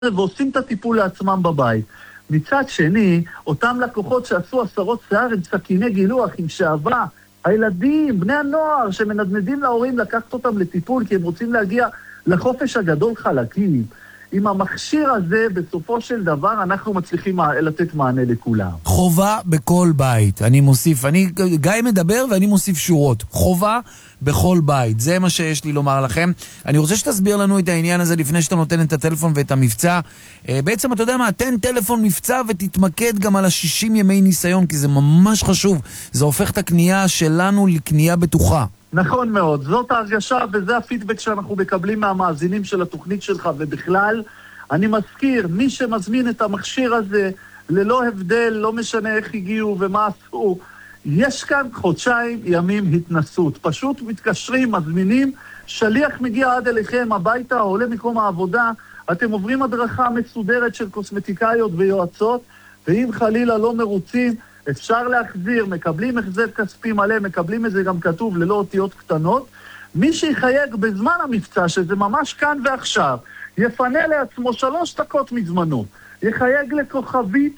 ועושים את הטיפול לעצמם בבית. מצד שני, אותם לקוחות שעשו עשרות שיער עם סכיני גילוח, עם שעבה, הילדים, בני הנוער שמנדנדים להורים לקחת אותם לטיפול כי הם רוצים להגיע לחופש הגדול חלקים. עם המכשיר הזה, בסופו של דבר, אנחנו מצליחים לתת מענה לכולם. חובה בכל בית. אני מוסיף, גיא מדבר ואני מוסיף שורות. חובה בכל בית. זה מה שיש לי לומר לכם. אני רוצה שתסביר לנו את העניין הזה לפני שאתה נותן את הטלפון ואת המבצע. בעצם, אתה יודע מה, תן טלפון מבצע ותתמקד גם על ה-60 ימי ניסיון, כי זה ממש חשוב. זה הופך את הקנייה שלנו לקנייה בטוחה. נכון מאוד, זאת ההרגשה וזה הפידבק שאנחנו מקבלים מהמאזינים של התוכנית שלך, ובכלל אני מזכיר, מי שמזמין את המכשיר הזה ללא הבדל, לא משנה איך הגיעו ומה עשו, יש כאן חודשיים ימים התנסות, פשוט מתקשרים, מזמינים, שליח מגיע עד אליכם הביתה, עולה מקום העבודה, אתם עוברים הדרכה מסודרת של קוסמטיקאיות ויועצות, ואם חלילה לא מרוצים, אפשר להחזיר, מקבלים החזר כספי מלא, מקבלים את זה גם כתוב ללא אותיות קטנות. מי שיחייג בזמן המבצע, שזה ממש כאן ועכשיו, יפנה לעצמו 3 דקות מזמנו, יחייג לכוכבית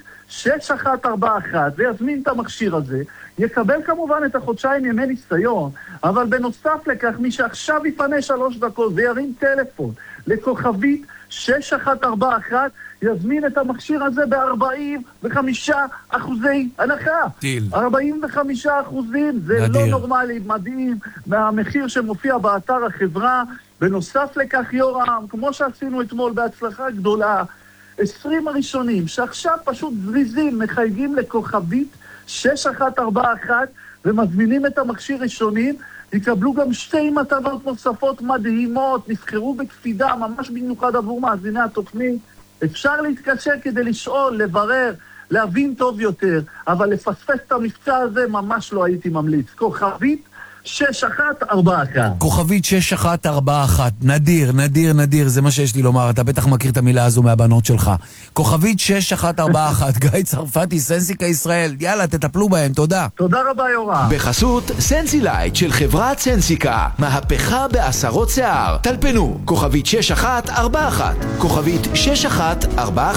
6141 ויזמין את המכשיר הזה, יקבל כמובן את החודשיים ימי ניסיון, אבל בנוסף לכך, מי שעכשיו יפנה 3 דקות וירים טלפון לכוכבית 6141, יזמין את המכשיר הזה ב-45% הנחה. 45%, זה לא נורמלי, מדהים, מהמחיר שמופיע באתר החברה. בנוסף לכך, יורם, כמו שעשינו אתמול בהצלחה גדולה, 20 הראשונים שעכשיו פשוט זריזים, מחייגים לכוכבית 6141 ומזמינים את המכשיר ראשונים, יקבלו גם 2 מטלות נוספות מדהימות, נבחרו בקפידה, ממש במיוחד עבור מאזיני התוכנית. אפשר להתקשר כדי לשאול, לברר, להבין טוב יותר, אבל לפספס את המבצע הזה ממש לא הייתי ממליץ. כוכבית 6141. כוכבית 6141. נדיר, נדיר, נדיר, זה מה שיש לי לומר. אתה בטח מכיר את המילה הזו מהבנות שלך. כוכבית 6141. גיא צרפתי, סנסיקה ישראל. יאללה, תטפלו בהם, תודה. תודה רבה, יורם. בחסות סנסילייט של חברת סנסיקה. מהפכה בעשרות שיער. טלפנו, כוכבית 6141. כוכבית 6141.